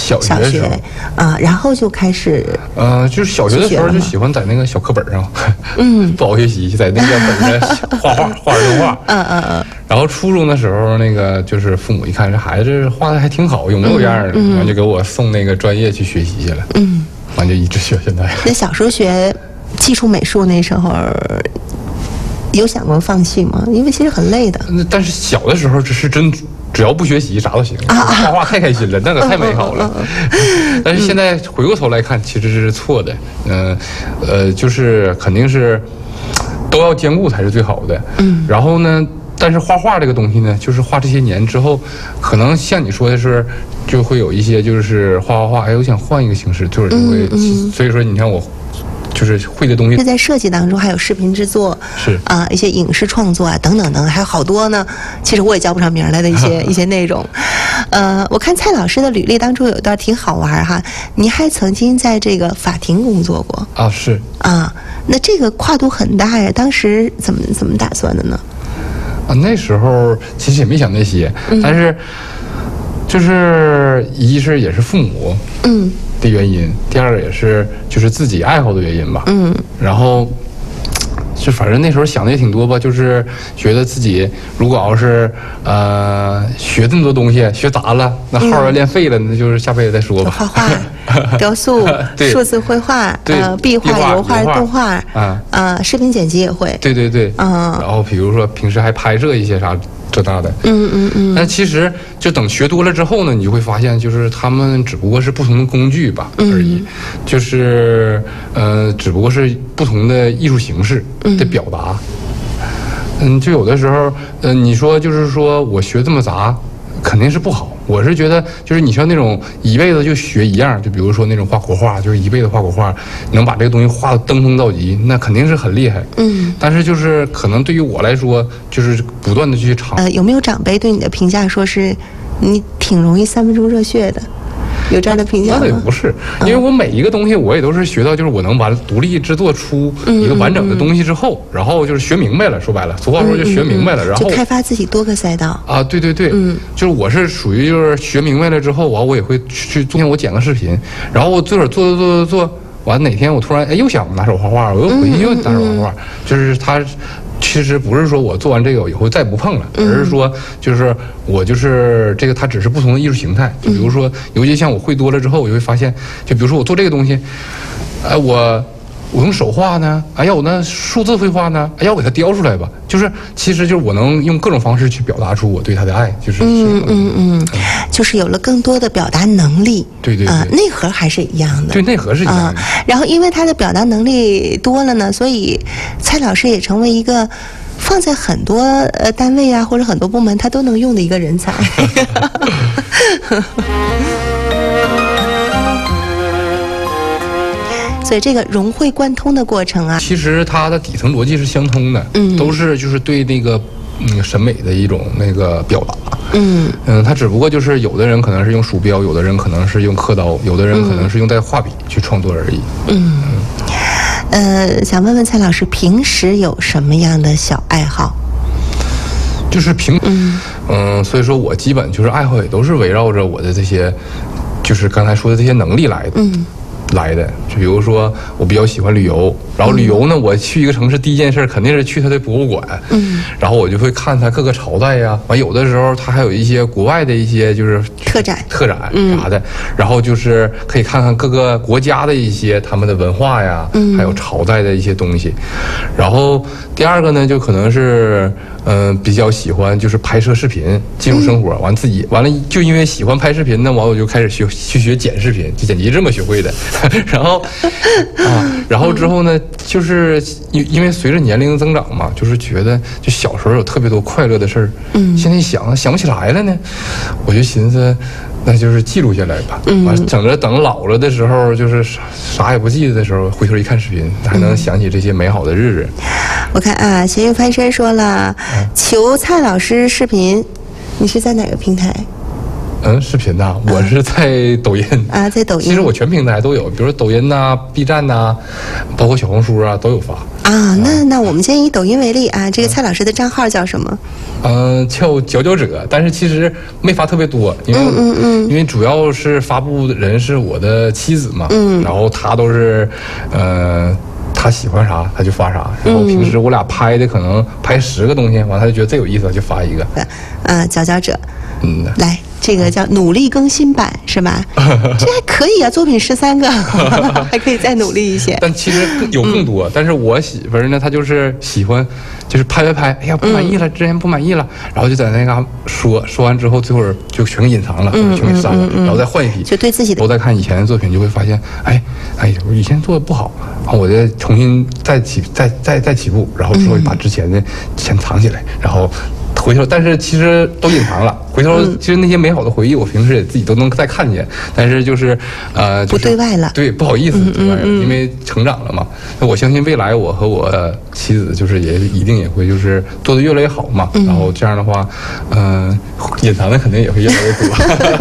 小学的时候然后就开始就是小学的时候就喜欢在那个小课本上，不好学习，在那个本上画动画，然后初中的时候，那个就是父母一看这孩子画的还挺好，有模有样的，完就给我送那个专业去学习去了，完就一直学现在。 那小时候学基础美术那时候。有想过放弃吗？因为其实很累的。 但是小的时候是真，只要不学习啥都行，画画太开心了，那个太美好了。但是现在回过头来看，其实是错的。就是肯定是都要兼顾才是最好的。然后呢，但是画画这个东西呢，就是画这些年之后，可能像你说的是，就会有一些就是画，哎，我想换一个形式，就是会，所以说你看我。就是会的东西， 在设计当中还有视频制作， 是一些影视创作等等等，还有好多呢。其实我也叫不上名来的一些内容。我看蔡老师的履历当中有一段挺好玩哈，您还曾经在这个法庭工作过啊？是啊，那这个跨度很大呀，当时怎么打算的呢？ 那时候其实也没想那些，但是就是一是也是父母的原因，第二个也是就是自己爱好的原因吧。然后就反正那时候想的也挺多吧，就是觉得自己如果要是学这么多东西学杂了，那号要练废了，那就是下辈子再说吧。 画画、雕塑、数字绘画、壁画、油画、动画，视频剪辑也会。 对，然后比如说平时还拍摄一些啥。这那的，但其实就等学多了之后呢，你就会发现，就是他们只不过是不同的工具吧而已，就是只不过是不同的艺术形式的表达。就有的时候，你说就是说我学这么杂，肯定是不好。我是觉得，就是你像那种一辈子就学一样，就比如说那种画国画，就是一辈子画国画，能把这个东西画到登峰造极，那肯定是很厉害。但是就是可能对于我来说，就是不断的去尝。 有没有长辈对你的评价说是你挺容易3分钟热血的？有这样的评价吗？ 那也不是，因为我每一个东西我也都是学到，就是我能把独立制作出一个完整的东西之后，然后就是学明白了，说白了，俗话说就学明白了，然后就开发自己多个赛道啊，对，就是我是属于就是学明白了之后，我也会去今天我剪个视频，然后我自个儿做，完哪天我突然又想拿手画画，我又回去又拿手画画，就是他。其实不是说我做完这个以后再不碰了，而是说就是我就是这个，它只是不同的艺术形态。就比如说，尤其像我会多了之后，我就会发现，就比如说我做这个东西，我用手画呢，哎呀，我那数字绘画呢，哎呀，我给它雕出来吧。就是其实就是我能用各种方式去表达出我对它的爱，就是就是有了更多的表达能力。 对， 内核还是一样的。 对，内核是一样的。 然后因为他的表达能力多了呢，所以蔡老师也成为一个放在很多单位啊或者很多部门他都能用的一个人才。所以这个融会贯通的过程啊， 其实它的底层逻辑是相通的，都是就是对那个审美的一种那个表达。它只不过就是有的人可能是用鼠标，有的人可能是用刻刀，有的人可能是用带画笔去创作而已。 想问问蔡老师，平时有什么样的小爱好？ 就是所以说我基本就是爱好也都是围绕着我的这些，就是刚才说的这些能力来的。就比如说我比较喜欢旅游，然后旅游呢，我去一个城市第一件事肯定是去它的博物馆，然后我就会看它各个朝代呀，完有的时候它还有一些国外的一些就是特展啥的，然后就是可以看看各个国家的一些他们的文化呀，还有朝代的一些东西。然后第二个呢，就可能是比较喜欢就是拍摄视频，记录生活，完了就因为喜欢拍视频呢，完我就开始去学剪视频，就剪辑这么学会的。然后之后呢，就是因为随着年龄的增长嘛，就是觉得就小时候有特别多快乐的事儿，现在想不起来了呢，我就寻思，那就是记录下来吧。完等老了的时候，就是啥也不记得的时候，回头一看视频，还能想起这些美好的日子。 我看啊，咸鱼翻身说了，求蔡老师视频，你是在哪个平台？ 视频呐，我是在抖音啊，在抖音。 其实我全平台都有，比如说抖音呐、B 站呐，包括小红书啊都有发。 啊，那我们先以抖音为例啊，这个蔡老师的账号叫什么？ 叫佼佼者，但是其实没发特别多，因为主要是发布的人是我的妻子嘛，然后她都是他喜欢啥他就发啥，然后平时我俩拍的可能拍10个东西，完他就觉得这有意思就发一个。 佼佼者，来。这个叫努力更新版是吧？这还可以啊，作品13个，还可以再努力一些。 但其实有更多，但是我媳妇儿呢，她就是喜欢，就是拍，哎呀不满意了，之前不满意了，然后就在那嘎说完之后，最后就全给隐藏了，全给删了，然后再换一批。 就对自己的。 都再看以前的作品，就会发现，哎，我以前做的不好，然后我再重新再起步，然后之后把之前的先藏起来，然后。回头，但是其实都隐藏了。回头，其实那些美好的回忆，我平时也自己都能再看见。但是就是不对外了， 对，不好意思对外，因为成长了嘛。那我相信未来我和我妻子就是也一定也会就是做得越来越好嘛。然后这样的话，隐藏的肯定也会越来越多。